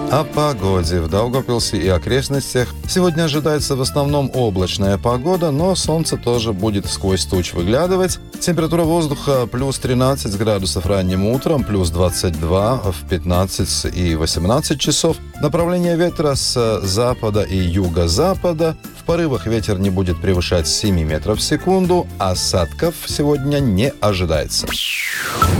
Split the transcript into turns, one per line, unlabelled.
О погоде в Даугавпилсе и окрестностях. Сегодня ожидается в основном облачная погода, но солнце тоже будет сквозь туч выглядывать. Температура воздуха плюс 13 градусов ранним утром, плюс 22 в 15 и 18 часов. Направление ветра с запада и юго-запада. В порывах ветер не будет превышать 7 метров в секунду. Осадков сегодня не ожидается.